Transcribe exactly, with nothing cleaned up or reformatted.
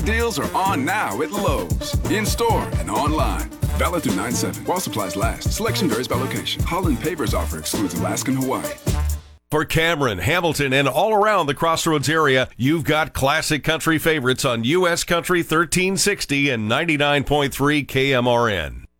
Deals are on now at Lowe's. In-store and online. Valid through nine seven. While supplies last. Selection varies by location. Holland Pavers offer excludes Alaska and Hawaii. For Cameron, Hamilton, and all around the Crossroads area, you've got classic country favorites on U S Country thirteen sixty and ninety-nine point three K M R N.